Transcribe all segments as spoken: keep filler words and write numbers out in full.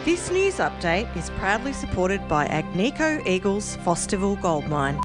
This news update is proudly supported by Agnico Eagles Fosterville Gold Mine.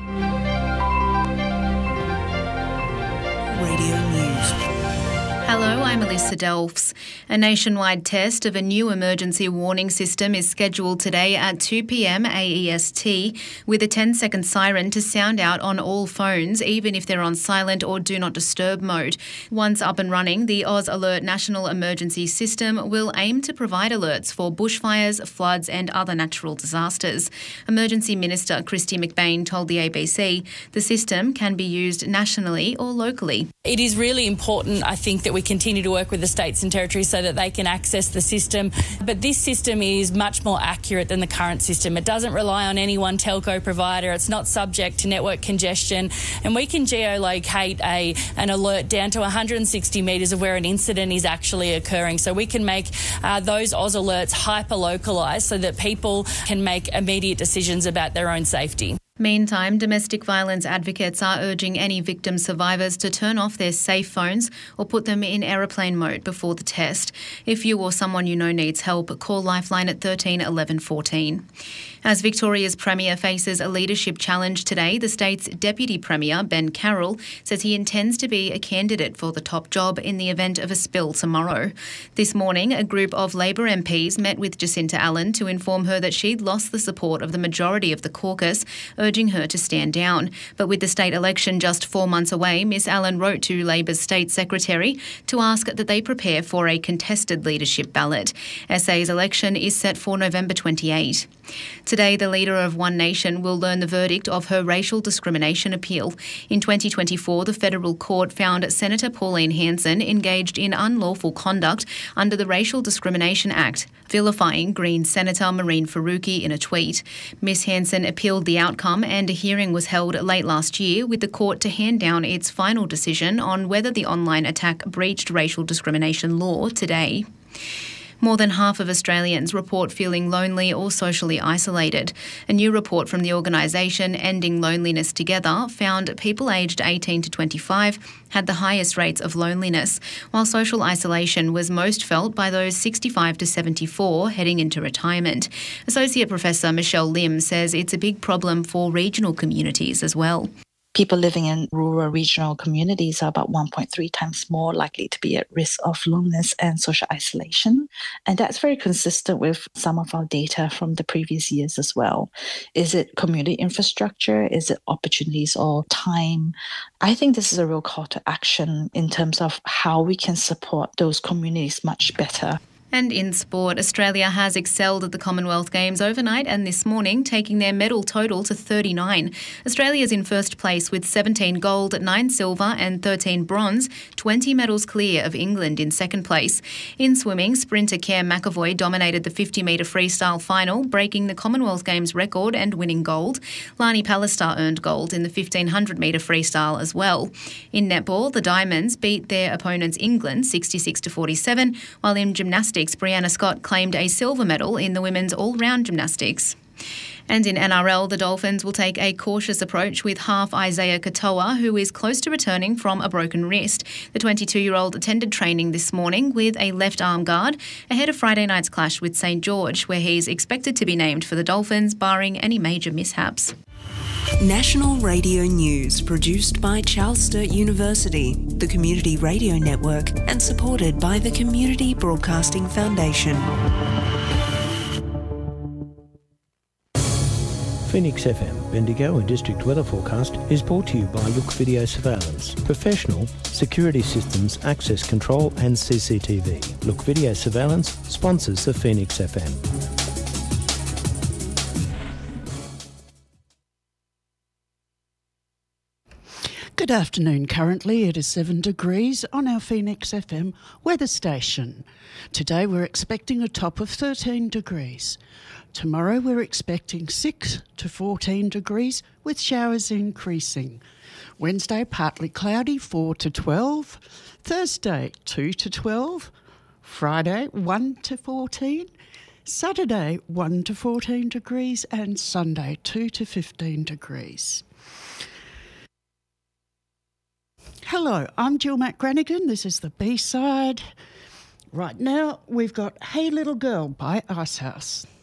Radio News. Hello, I'm Alyssa Delphs. A nationwide test of a new emergency warning system is scheduled today at two p.m. A E S T, with a ten-second siren to sound out on all phones, even if they're on silent or do not disturb mode. Once up and running, the Oz Alert National Emergency System will aim to provide alerts for bushfires, floods and other natural disasters. Emergency Minister Kristy McBain told the A B C the system can be used nationally or locally. It is really important, I think, that we continue to work with the states and territories so that they can access the system. But this system is much more accurate than the current system. It doesn't rely on any one telco provider. It's not subject to network congestion. And we can geolocate a, an alert down to one hundred sixty metres of where an incident is actually occurring. So we can make uh, those Oz alerts hyper-localised so that people can make immediate decisions about their own safety. Meantime, domestic violence advocates are urging any victim survivors to turn off their safe phones or put them in aeroplane mode before the test. If you or someone you know needs help, call Lifeline at thirteen eleven fourteen. As Victoria's Premier faces a leadership challenge today, the state's Deputy Premier, Ben Carroll, says he intends to be a candidate for the top job in the event of a spill tomorrow. This morning, a group of Labor M Ps met with Jacinta Allen to inform her that she'd lost the support of the majority of the caucus, urging her to stand down. But with the state election just four months away, Miss Allen wrote to Labor's State Secretary to ask that they prepare for a contested leadership ballot. S A's election is set for November twenty-eighth. Today, the leader of One Nation will learn the verdict of her racial discrimination appeal. In twenty twenty-four, the federal court found Senator Pauline Hanson engaged in unlawful conduct under the Racial Discrimination Act, vilifying Green Senator Mehreen Faruqi in a tweet. Miss Hanson appealed the outcome and a hearing was held late last year with the court to hand down its final decision on whether the online attack breached racial discrimination law today. More than half of Australians report feeling lonely or socially isolated. A new report from the organisation Ending Loneliness Together found people aged eighteen to twenty-five had the highest rates of loneliness, while social isolation was most felt by those sixty-five to seventy-four heading into retirement. Associate Professor Michelle Lim says it's a big problem for regional communities as well. People living in rural regional communities are about one point three times more likely to be at risk of loneliness and social isolation. And that's very consistent with some of our data from the previous years as well. Is it community infrastructure? Is it opportunities or time? I think this is a real call to action in terms of how we can support those communities much better. And in sport, Australia has excelled at the Commonwealth Games overnight and this morning, taking their medal total to thirty-nine. Australia's in first place with seventeen gold, nine silver and thirteen bronze, twenty medals clear of England in second place. In swimming, sprinter Kerr McEvoy dominated the fifty metre freestyle final, breaking the Commonwealth Games record and winning gold. Lani Pallister earned gold in the fifteen hundred metre freestyle as well. In netball, the Diamonds beat their opponents England sixty-six to forty-seven, while in gymnastics, Brianna Scott claimed a silver medal in the women's all-round gymnastics. And in N R L, the Dolphins will take a cautious approach with half Isaiah Katoa, who is close to returning from a broken wrist. The twenty-two-year-old attended training this morning with a left arm guard ahead of Friday night's clash with Saint George, where he's expected to be named for the Dolphins, barring any major mishaps. National Radio News, produced by Charles Sturt University, the Community Radio Network, and supported by the Community Broadcasting Foundation. Phoenix F M, Bendigo and District Weather Forecast is brought to you by Look Video Surveillance. Professional security systems, access control and C C T V. Look Video Surveillance sponsors the Phoenix F M. Good afternoon. Currently it is seven degrees on our Phoenix F M weather station. Today we're expecting a top of thirteen degrees. Tomorrow we're expecting six to fourteen degrees with showers increasing. Wednesday partly cloudy, four to twelve. Thursday two to twelve. Friday one to fourteen. Saturday one to fourteen degrees and Sunday two to fifteen degrees. Hello, I'm Jill McGranigan. This is the B-side. Right now, we've got Hey Little Girl by Icehouse.